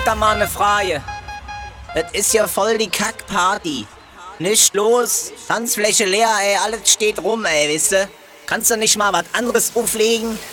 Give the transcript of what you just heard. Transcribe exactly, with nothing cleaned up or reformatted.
hab da mal ne Frage. Das ist ja voll die Kackparty. Nicht los, Tanzfläche leer, ey, alles steht rum, ey, wisst ihr? Kannst du nicht mal was anderes auflegen?